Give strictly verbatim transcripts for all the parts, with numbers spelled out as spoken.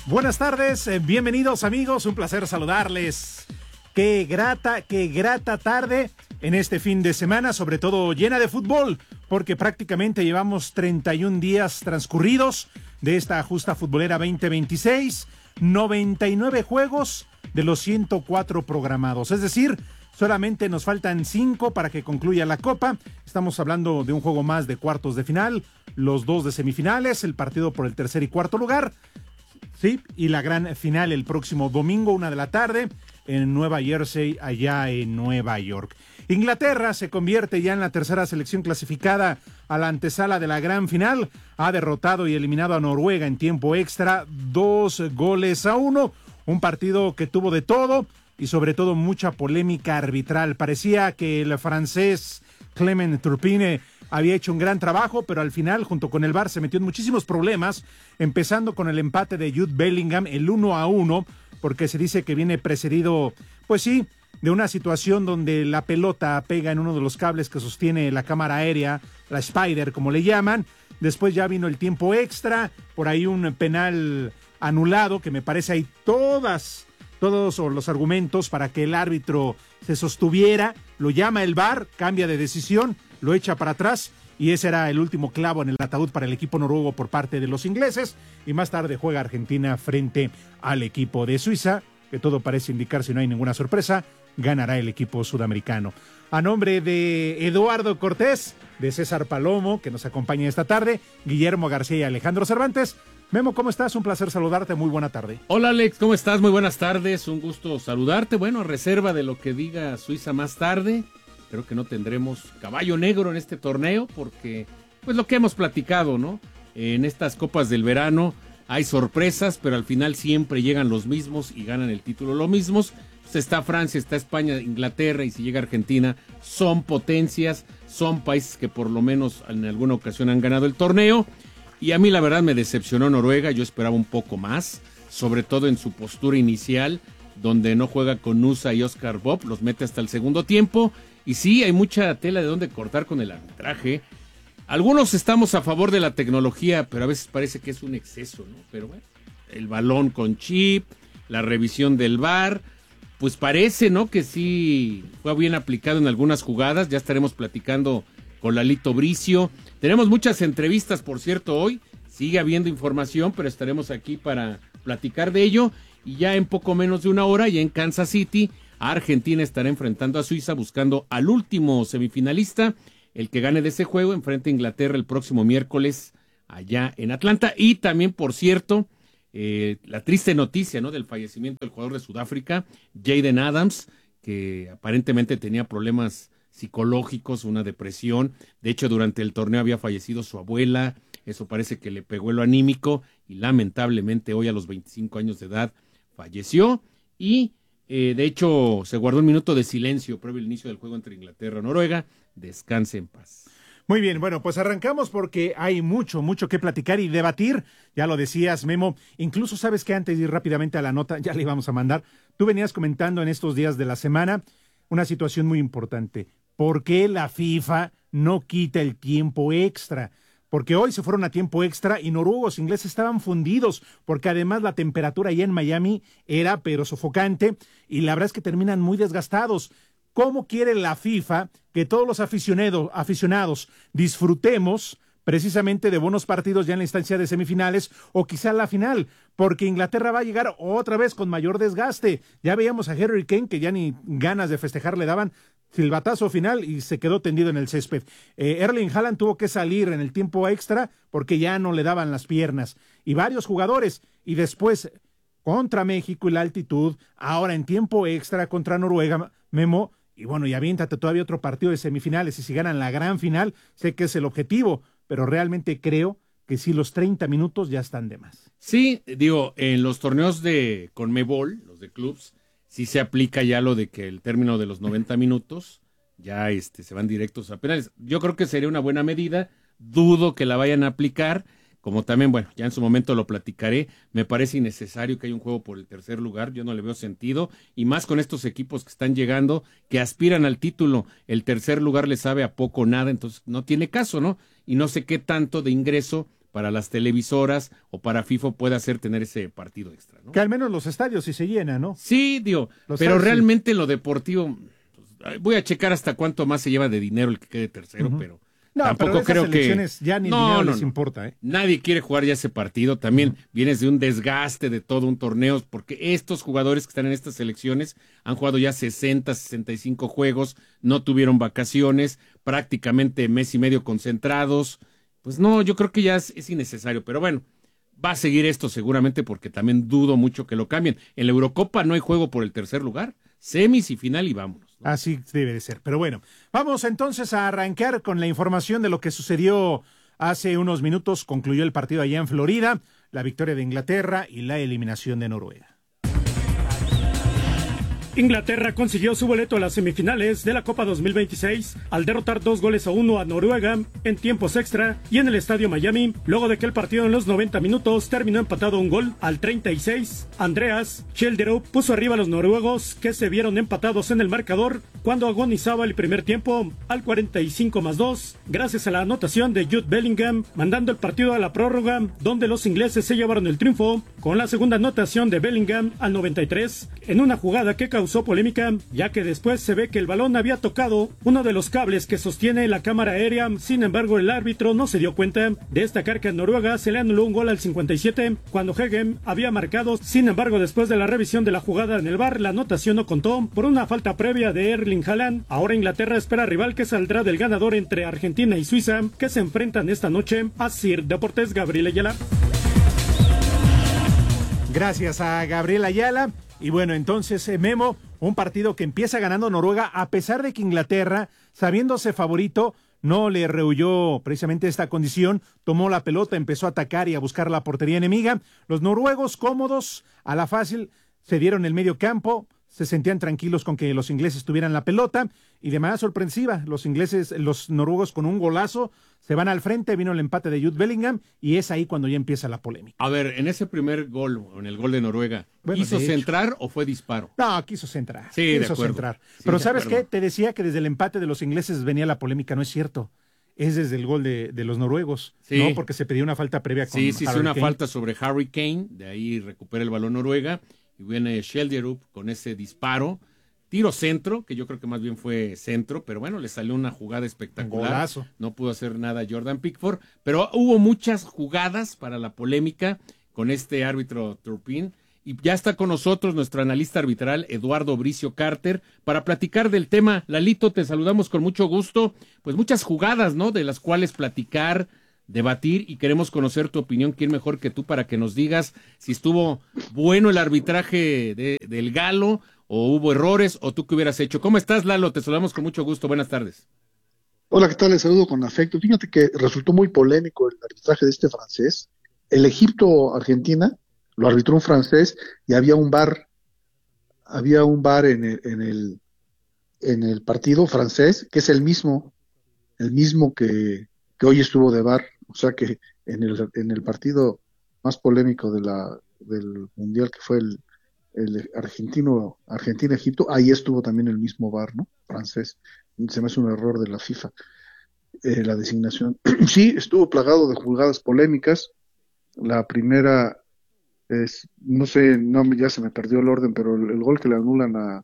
Buenas tardes, eh, bienvenidos amigos, un placer saludarles. Qué grata, qué grata tarde en este fin de semana, sobre todo llena de fútbol, porque prácticamente llevamos treinta y un días transcurridos de esta justa futbolera veinte veintiséis, noventa y nueve juegos de los ciento cuatro programados, es decir, solamente nos faltan cinco para que concluya la Copa. Estamos hablando de un juego más de cuartos de final, los dos de semifinales, el partido por el tercer y cuarto lugar. Sí, y la gran final el próximo domingo, una de la tarde, en Nueva Jersey, allá en Nueva York. Inglaterra se convierte ya en la tercera selección clasificada a la antesala de la gran final. Ha derrotado y eliminado a Noruega en tiempo extra, dos goles a uno. Un partido que tuvo de todo y sobre todo mucha polémica arbitral. Parecía que el francés Clement Turpin había hecho un gran trabajo, pero al final, junto con el V A R, se metió en muchísimos problemas, empezando con el empate de Jude Bellingham, el uno a uno, porque se dice que viene precedido, pues sí, de una situación donde la pelota pega en uno de los cables que sostiene la cámara aérea, la Spider, como le llaman. Después ya vino el tiempo extra, por ahí un penal anulado, que me parece hay todas, todos los argumentos para que el árbitro se sostuviera, lo llama el V A R, cambia de decisión, lo echa para atrás y ese era el último clavo en el ataúd para el equipo noruego por parte de los ingleses, y más tarde juega Argentina frente al equipo de Suiza, que todo parece indicar, si no hay ninguna sorpresa, ganará el equipo sudamericano. A nombre de Eduardo Cortés, de César Palomo, que nos acompaña esta tarde, Guillermo García y Alejandro Cervantes. Memo, ¿cómo estás? Un placer saludarte, muy buena tarde. Hola Alex, ¿cómo estás? Muy buenas tardes, un gusto saludarte. Bueno, a reserva de lo que diga Suiza más tarde, creo que no tendremos caballo negro en este torneo porque, pues lo que hemos platicado, ¿no? En estas copas del verano hay sorpresas, pero al final siempre llegan los mismos y ganan el título los mismos. Pues está Francia, está España, Inglaterra y si llega Argentina, son potencias, son países que por lo menos en alguna ocasión han ganado el torneo. Y a mí la verdad me decepcionó Noruega, yo esperaba un poco más, sobre todo en su postura inicial, donde no juega con Nusa y Oscar Bob, los mete hasta el segundo tiempo. Y sí, hay mucha tela de dónde cortar con el arbitraje. Algunos estamos a favor de la tecnología, pero a veces parece que es un exceso, ¿no? Pero bueno, el balón con chip, la revisión del V A R, pues parece, ¿no? Que sí fue bien aplicado en algunas jugadas. Ya estaremos platicando con Lalito Bricio. Tenemos muchas entrevistas, por cierto, hoy. Sigue habiendo información, pero estaremos aquí para platicar de ello. Y ya en poco menos de una hora, ya en Kansas City, Argentina estará enfrentando a Suiza buscando al último semifinalista. El que gane de ese juego enfrenta a Inglaterra el próximo miércoles allá en Atlanta. Y también, por cierto, eh, la triste noticia, ¿no?, del fallecimiento del jugador de Sudáfrica, Jaden Adams, que aparentemente tenía problemas psicológicos, una depresión. De hecho, durante el torneo había fallecido su abuela. Eso parece que le pegó en lo anímico y lamentablemente hoy a los veinticinco años de edad falleció. Y eh, de hecho se guardó un minuto de silencio previo al inicio del juego entre Inglaterra y Noruega. Descanse en paz. Muy bien, bueno, pues arrancamos porque hay mucho, mucho que platicar y debatir. Ya lo decías, Memo. Incluso sabes que antes de ir rápidamente a la nota, ya le íbamos a mandar. Tú venías comentando en estos días de la semana una situación muy importante. ¿Por qué la FIFA no quita el tiempo extra? Porque hoy se fueron a tiempo extra y noruegos e ingleses estaban fundidos, porque además la temperatura allá en Miami era pero sofocante y la verdad es que terminan muy desgastados. ¿Cómo quiere la FIFA que todos los aficionados, aficionados disfrutemos precisamente de buenos partidos ya en la instancia de semifinales o quizá la final? Porque Inglaterra va a llegar otra vez con mayor desgaste. Ya veíamos a Harry Kane que ya ni ganas de festejar le daban, silbatazo final y se quedó tendido en el césped. Eh, Erling Haaland tuvo que salir en el tiempo extra porque ya no le daban las piernas. Y varios jugadores. Y después contra México y la altitud, ahora en tiempo extra contra Noruega, Memo. Y bueno, y aviéntate todavía otro partido de semifinales y si ganan la gran final, sé que es el objetivo, pero realmente creo que sí los treinta minutos ya están de más. Sí, digo, en los torneos de CONMEBOL, los de clubs, sí se aplica ya lo de que el término de los noventa minutos ya este, se van directos a penales. Yo creo que sería una buena medida, dudo que la vayan a aplicar, como también, bueno, ya en su momento lo platicaré, me parece innecesario que haya un juego por el tercer lugar, yo no le veo sentido, y más con estos equipos que están llegando, que aspiran al título, el tercer lugar les sabe a poco o nada, entonces no tiene caso, ¿no? Y no sé qué tanto de ingreso para las televisoras o para FIFA puede hacer tener ese partido extra, ¿no? Que al menos los estadios sí se llenan, ¿no? Sí, digo, Los pero estadios, realmente en lo deportivo, pues, voy a checar hasta cuánto más se lleva de dinero el que quede tercero, uh-huh. pero no, tampoco pero creo que ya ni el no, dinero no, les no. importa, ¿eh? Nadie quiere jugar ya ese partido. También uh-huh. vienes de un desgaste de todo un torneo, porque estos jugadores que están en estas selecciones han jugado ya sesenta, sesenta y cinco juegos, no tuvieron vacaciones, prácticamente mes y medio concentrados. Pues no, yo creo que ya es, es innecesario, pero bueno, va a seguir esto seguramente porque también dudo mucho que lo cambien. En la Eurocopa no hay juego por el tercer lugar, semis y final y vámonos, ¿no? Así debe de ser, pero bueno, vamos entonces a arrancar con la información de lo que sucedió hace unos minutos. Concluyó el partido allá en Florida, la victoria de Inglaterra y la eliminación de Noruega. Inglaterra consiguió su boleto a las semifinales de la Copa dos mil veintiséis al derrotar dos goles a uno a Noruega en tiempos extra y en el Estadio Miami, luego de que el partido en los noventa minutos terminó empatado un gol. Al treinta y seis, Andreas Schjelderup puso arriba a los noruegos, que se vieron empatados en el marcador cuando agonizaba el primer tiempo. Al cuarenta y cinco más dos, gracias a la anotación de Jude Bellingham, mandando el partido a la prórroga, donde los ingleses se llevaron el triunfo con la segunda anotación de Bellingham al noventa y tres, en una jugada que causó polémica, ya que después se ve que el balón había tocado uno de los cables que sostiene la cámara aérea. Sin embargo, el árbitro no se dio cuenta. Destacar que a Noruega se le anuló un gol al cincuenta y siete cuando Hegem había marcado. Sin embargo, después de la revisión de la jugada en el V A R, la anotación no contó por una falta previa de Erling Haaland. Ahora Inglaterra espera rival que saldrá del ganador entre Argentina y Suiza, que se enfrentan esta noche. A Sir Deportes, Gabriel Ayala. Gracias a Gabriel Ayala. Y bueno, entonces, eh, Memo, un partido que empieza ganando Noruega, a pesar de que Inglaterra, sabiéndose favorito, no le rehuyó precisamente esta condición, tomó la pelota, empezó a atacar y a buscar la portería enemiga. Los noruegos, cómodos, a la fácil, se dieron el medio campo, se sentían tranquilos con que los ingleses tuvieran la pelota, y de manera sorpresiva, los ingleses, los noruegos con un golazo, se van al frente, vino el empate de Jude Bellingham, y es ahí cuando ya empieza la polémica. A ver, en ese primer gol, en el gol de Noruega, bueno, ¿quiso de centrar o fue disparo? No, quiso centrar. Sí, quiso de acuerdo. centrar. Sí, Pero de ¿sabes acuerdo. qué? Te decía que desde el empate de los ingleses venía la polémica, no es cierto. Es desde el gol de, de los noruegos, sí. ¿no? Porque se pidió una falta previa con Sí, sí, sí, Harry una Kane. falta sobre Harry Kane, de ahí recupera el balón Noruega, y viene Schjelderup con ese disparo, tiro centro, que yo creo que más bien fue centro, pero bueno, le salió una jugada espectacular. Golazo. No pudo hacer nada Jordan Pickford, pero hubo muchas jugadas para la polémica con este árbitro Turpin. Y ya está con nosotros nuestro analista arbitral, Eduardo Bricio Carter, para platicar del tema. Lalito, te saludamos con mucho gusto. Pues muchas jugadas, ¿no? De las cuales platicar, debatir, y queremos conocer tu opinión. ¿Quién mejor que tú para que nos digas si estuvo bueno el arbitraje de, del Galo, o hubo errores, o tú qué hubieras hecho? ¿Cómo estás, Lalo? Te saludamos con mucho gusto. Buenas tardes. Hola, ¿qué tal? Les saludo con afecto. Fíjate que resultó muy polémico el arbitraje de este francés. El Egipto-Argentina lo arbitró un francés y había un V A R, había un V A R en el, en el, en el partido francés, que es el mismo, el mismo que, que hoy estuvo de V A R. O sea que en el, en el partido más polémico de la, del Mundial, que fue el, el argentino, Argentina-Egipto, ahí estuvo también el mismo V A R, ¿no? Francés. Se me hace un error de la FIFA, eh, la designación. Sí, estuvo plagado de jugadas polémicas. La primera es, no sé, no, ya se me perdió el orden, pero el, el gol que le anulan a,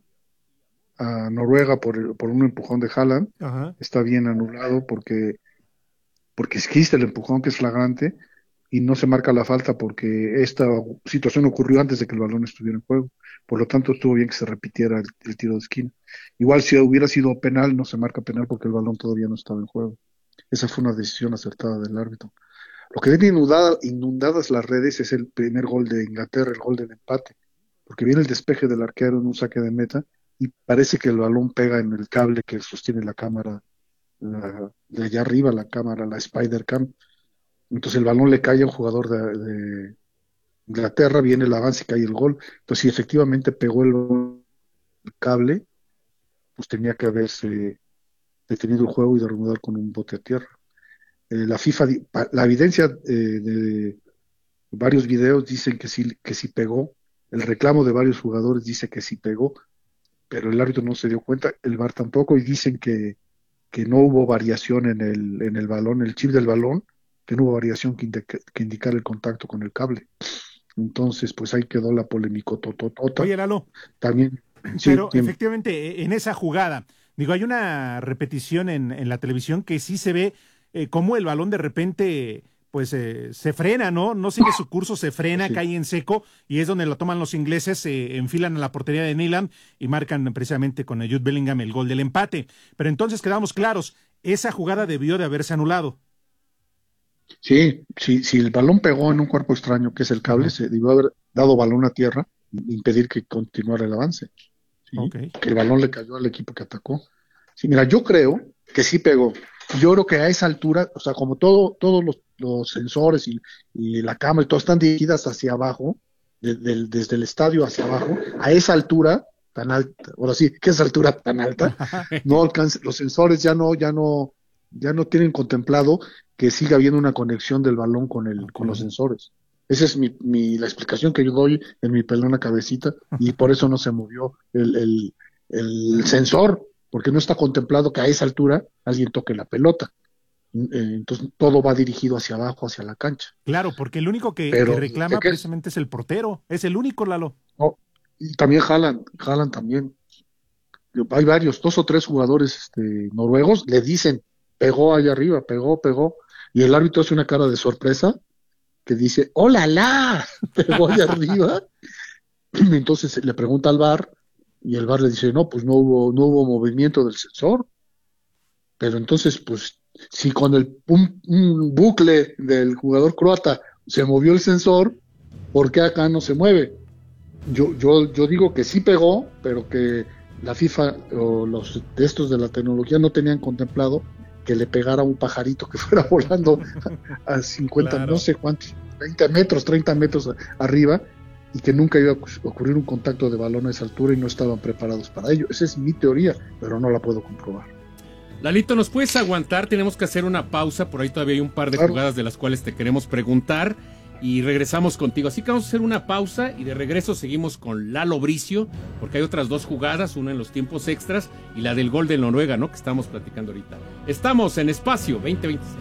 a Noruega por, el, por un empujón de Haaland, Ajá. está bien anulado porque, porque existe el empujón, que es flagrante, y no se marca la falta porque esta situación ocurrió antes de que el balón estuviera en juego. Por lo tanto, estuvo bien que se repitiera el, el tiro de esquina. Igual si hubiera sido penal, no se marca penal porque el balón todavía no estaba en juego. Esa fue una decisión acertada del árbitro. Lo que viene inundada, inundadas las redes es el primer gol de Inglaterra, el gol del empate, porque viene el despeje del arquero en un saque de meta y parece que el balón pega en el cable que sostiene la cámara, la, de allá arriba la cámara, la Spider Cam. Entonces el balón le cae a un jugador de, de Inglaterra, viene el avance y cae el gol. Entonces si efectivamente pegó el, el cable, pues tenía que haberse detenido el juego y de reanudar con un bote a tierra. Eh, la FIFA, la evidencia eh, de varios videos dicen que sí, que sí pegó, el reclamo de varios jugadores dice que sí pegó, pero el árbitro no se dio cuenta, el V A R tampoco, y dicen que, que no hubo variación en el, en el balón, el chip del balón que no hubo variación que, indica, que indicara el contacto con el cable. Entonces, pues ahí quedó la polémica tototota. Oye, Lalo. También. Sí, pero tiene... efectivamente, en esa jugada, digo, hay una repetición en, en la televisión que sí se ve eh, cómo el balón de repente, pues eh, se frena, ¿no? No sigue su curso, se frena, sí. Cae en seco, y es donde lo toman los ingleses, se eh, enfilan a la portería de Nyland y marcan precisamente con Jude Bellingham el gol del empate. Pero entonces quedamos claros, esa jugada debió de haberse anulado. Sí, sí, si el balón pegó en un cuerpo extraño, que es el cable, uh-huh. se debió haber dado balón a tierra, impedir que continuara el avance. ¿Sí? Okay. Que el balón le cayó al equipo que atacó. Sí, mira, yo creo que sí pegó. Yo creo que a esa altura, o sea, como todo, todos los, los sensores y, y la cámara y todo están dirigidas hacia abajo, de, de, desde el estadio hacia abajo, a esa altura tan alta, ahora sí, que esa altura tan alta, no alcanza, los sensores ya no, ya no, ya no tienen contemplado que siga habiendo una conexión del balón con el, okay. con los sensores. Esa es mi, mi, la explicación que yo doy en mi pelona cabecita, y por eso no se movió el, el, el sensor, porque no está contemplado que a esa altura alguien toque la pelota. Entonces todo va dirigido hacia abajo, hacia la cancha. Claro, porque el único que, Pero, que reclama ¿qué? precisamente es el portero, es el único, Lalo. No, y también Haaland, Haaland también. Hay varios, dos o tres jugadores este, noruegos, le dicen, pegó allá arriba, pegó, pegó, y el árbitro hace una cara de sorpresa, que dice, ¡hola, la! Pegó allá arriba. Entonces le pregunta al V A R, y el V A R le dice, no, pues no hubo, no hubo movimiento del sensor. Pero entonces, pues, si con el un, un bucle del jugador croata se movió el sensor, ¿por qué acá no se mueve? Yo, yo, yo digo que sí pegó, pero que la FIFA o los de estos de la tecnología no tenían contemplado que le pegara un pajarito que fuera volando a, a cincuenta, claro. no sé cuántos, veinte metros, treinta metros arriba, y que nunca iba a ocurrir un contacto de balón a esa altura y no estaban preparados para ello. Esa es mi teoría, pero no la puedo comprobar. Lalito, ¿nos puedes aguantar? Tenemos que hacer una pausa, por ahí todavía hay un par de claro. jugadas de las cuales te queremos preguntar y regresamos contigo. Así que vamos a hacer una pausa y de regreso seguimos con Lalo Bricio, porque hay otras dos jugadas, una en los tiempos extras y la del gol de Noruega, ¿no? Que estamos platicando ahorita. Estamos en Espacio veinte veinticinco.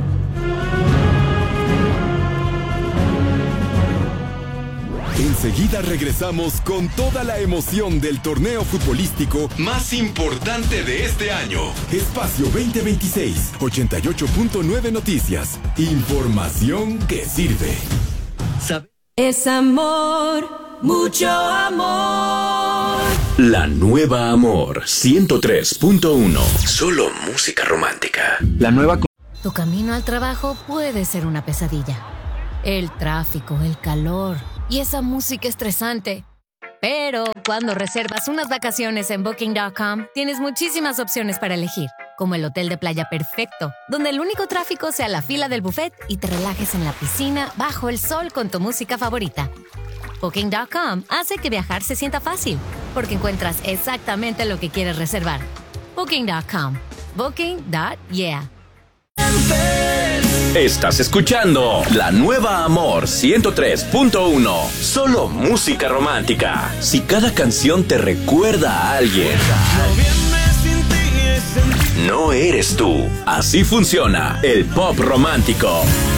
Enseguida regresamos con toda la emoción del torneo futbolístico más importante de este año. Espacio veinte veintiséis, ochenta y ocho punto nueve Noticias. Información que sirve. Es amor, mucho amor. La nueva Amor ciento tres punto uno. Solo música romántica. La nueva. Tu camino al trabajo puede ser una pesadilla. El tráfico, el calor y esa música estresante. Pero cuando reservas unas vacaciones en Booking punto com, tienes muchísimas opciones para elegir, como el hotel de playa perfecto, donde el único tráfico sea la fila del buffet y te relajes en la piscina bajo el sol con tu música favorita. Booking punto com hace que viajar se sienta fácil, porque encuentras exactamente lo que quieres reservar. Booking punto com. Booking punto yeah. Estás escuchando La Nueva Amor ciento tres punto uno. Solo música romántica. Si cada canción te recuerda a alguien, no eres tú. Así funciona el pop romántico.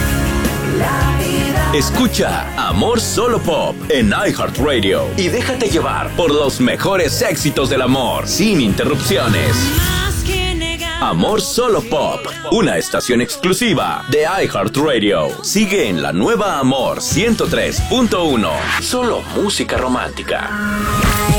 Escucha Amor Solo Pop en iHeartRadio y déjate llevar por los mejores éxitos del amor, sin interrupciones. Amor Solo Pop, una estación exclusiva de iHeartRadio. Sigue en La Nueva Amor ciento tres punto uno. Solo música romántica.